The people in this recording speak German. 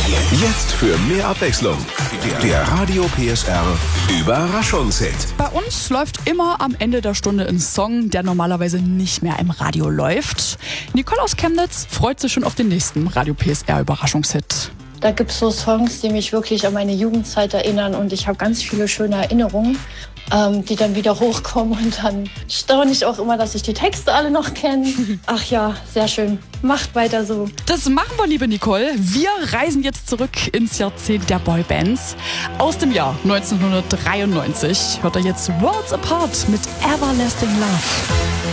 Jetzt für mehr Abwechslung. Der Radio PSR Überraschungshit. Bei uns läuft immer am Ende der Stunde ein Song, der normalerweise nicht mehr im Radio läuft. Nicole aus Chemnitz freut sich schon auf den nächsten Radio PSR Überraschungshit. Da gibt es so Songs, die mich wirklich an meine Jugendzeit erinnern und ich habe ganz viele schöne Erinnerungen, die dann wieder hochkommen und dann staune ich auch immer, dass ich die Texte alle noch kenne. Ach ja, sehr schön. Macht weiter so. Das machen wir, liebe Nicole. Wir reisen jetzt zurück ins Jahrzehnt der Boybands. Aus dem Jahr 1993 hört er jetzt Worlds Apart mit Everlasting Love.